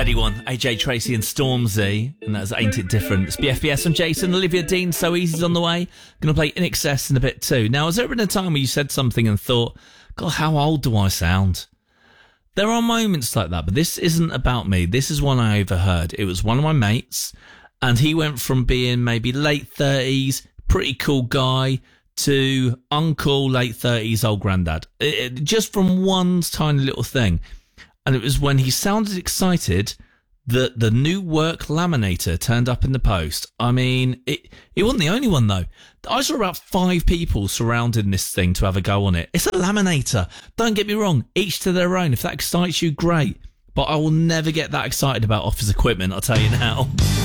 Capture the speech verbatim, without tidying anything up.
heady one. A J Tracy and Stormzy, and that's Ain't It Different. It's B F B S and Jason, Olivia Dean, So Easy's on the way. Gonna play In Excess in a bit too. Now, has there been a time where you said something and thought, God, how old do I sound? There are moments like that, but this isn't about me. This is one I overheard. It was one of my mates, and he went from being maybe late thirties, pretty cool guy, to uncle, late thirties, old granddad. It, it, just from one tiny little thing. And it was when he sounded excited that the new work laminator turned up in the post. I mean, it it wasn't the only one, though. I saw about five people surrounding this thing to have a go on it. It's a laminator. Don't get me wrong. Each to their own. If that excites you, great. But I will never get that excited about office equipment, I'll tell you now.